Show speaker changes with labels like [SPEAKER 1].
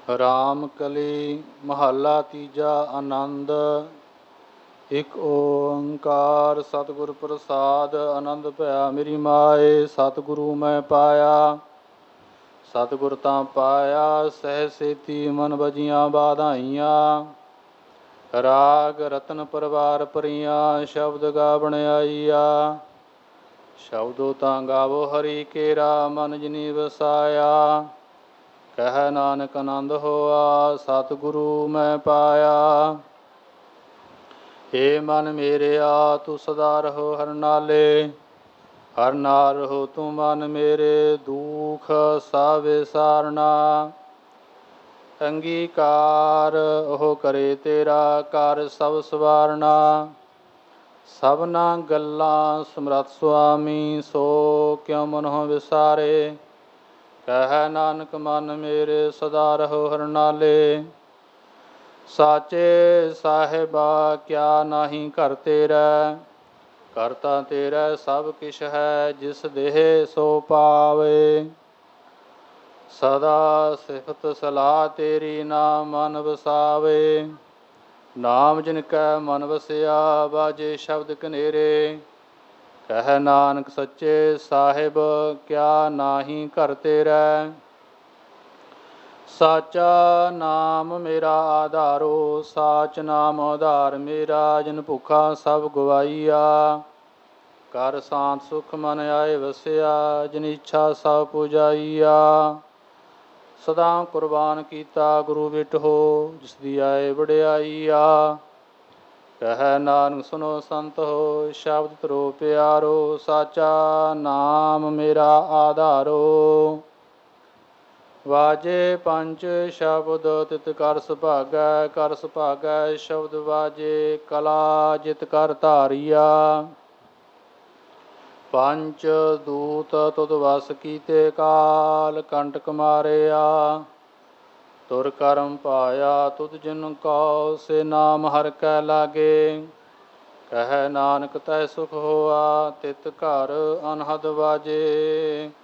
[SPEAKER 1] ਰਾਮ ਕਲੀ ਮਹੱਲਾ ਤੀਜਾ। ਆਨੰਦ। ਇਕ ਓੰਕਾਰ ਸਤਿਗੁਰ ਪ੍ਰਸਾਦ। ਆਨੰਦ ਭਇਆ ਮੇਰੀ ਮਾਏ, ਸਤਿਗੁਰੂ ਮੈਂ ਪਾਇਆ। ਸਤਿਗੁਰ ਤਾਂ ਪਾਇਆ ਸਹਿ ਸੇਤੀ, ਮਨ ਵਜੀਆਂ ਬਾਧਾਈਆਂ। ਰਾਗ ਰਤਨ ਪਰਵਾਰ ਭਰੀਆਂ, ਸ਼ਬਦ ਗਾਵਣ ਆਈਆ। ਸ਼ਬਦੋ ਤਾਂ ਗਾਵੋ ਹਰੀ ਕੇਰਾ, ਮਨ ਜਿਨੀ ਵਸਾਇਆ। ਕਹਿ ਨਾਨਕ ਆਨੰਦ ਹੋਆ, ਸਤਿਗੁਰੂ ਮੈਂ ਪਾਇਆ। ਏ ਮਨ ਮੇਰਿਆ ਤੂੰ ਸਦਾ ਰਹੋ ਹਰਿ ਨਾਲੇ, ਹਰਿ ਨਾਲ ਰਹੋ ਤੂੰ ਮਨ ਮੇਰੇ, ਦੁਖ ਸਭ ਵਿਸਾਰਨਾ। ਅੰਗੀਕਾਰ ਉਹ ਕਰੇ ਤੇਰਾ, ਕਰ ਸਭ ਸਵਾਰਨਾ। ਸਭਨਾ ਗੱਲਾਂ ਸਮਰੱਥ ਸੁਆਮੀ, ਸੋ ਕਿਉ ਮਨਹੁ ਵਿਸਾਰੇ। ਕਹਿ ਨਾਨਕ ਮਨ ਮੇਰੇ ਸਦਾ ਰਹੋ ਹਰਿ ਨਾਲੇ। ਸਾਚੇ ਸਾਹਿਬਾ ਕਿਆ ਨਾਹੀ ਘਰ ਤੇਰਾ, ਘਰ ਤਾਂ ਤੇਰਾ ਸਭ ਕਿਛ ਹੈ, ਜਿਸ ਦੇਹ ਸੋ ਪਾਵੇ। ਸਦਾ ਸਿਫਤ ਸਲਾਹ ਤੇਰੀ, ਨਾਮ ਮਨ ਵਸਾਵੇ। ਨਾਮ ਜਿਨ ਕੈ ਮਨ ਵਸਿਆ, ਬਾਜੇ ਸ਼ਬਦ ਕਨੇਰੇ। ਕਹਿ ਨਾਨਕ ਸੱਚੇ ਸਾਹਿਬ ਕਿਆ ਨਾਹੀ ਘਰ ਤੇਰਾ। ਸਾਚਾ ਨਾਮ ਮੇਰਾ ਆਧਾਰੋ, ਸਾਚ ਨਾਮ ਆਧਾਰ ਮੇਰਾ। ਜਿਨ ਭੁੱਖਾ ਸਭ ਗਵਾਈਆ, ਕਰ ਸ਼ਾਂਤ ਸੁਖ ਮਨ ਆਏ ਵਸਿਆ। ਜਿਨ ਇੱਛਾ ਸਭ ਪੁਜਾਈਆ, ਸਦਾ ਕੁਰਬਾਨ ਕੀਤਾ ਗੁਰੂ ਵਿਟਹੁ, ਜਿਸ ਦੀ ਆਏ ਵਡਿਆਈਆ। ਕਹਿ ਨਾਨਕ ਸੁਨੋ ਸੰਤ ਹੋ, ਸ਼ਬਦ ਧਰੋ ਪਿਆਰੋ। ਸਾਚਾ ਨਾਮ ਮੇਰਾ ਆਧਾਰੋ, ਵਾਜੇ ਪੰਚ ਸ਼ਬਦ ਤਿਤ ਕਰ ਸੁਭਾਗੈ। ਕਰ ਸੁਭਾਗੈ ਸ਼ਬਦ ਵਾਜੇ, ਕਲਾ ਜਿਤ ਕਰ ਧਾਰੀਆ। ਪੰਚ ਦੂਤ ਤੁਧ ਵਸ ਕੀਤੇ, ਕਾਲ ਕੰਟਕ ਮਾਰਿਆ। ਤੁਰ ਕਰਮ ਪਾਇਆ ਤੁਧ ਜਿਨ ਕਉ, ਸੇ ਨਾਮ ਹਰਿ ਕੈ ਲਾਗੇ। ਕਹਿ ਨਾਨਕ ਤੈ ਸੁਖ ਹੋਆ, ਤਿਤ ਘਰ ਅਨਹਦ ਵਾਜੇ।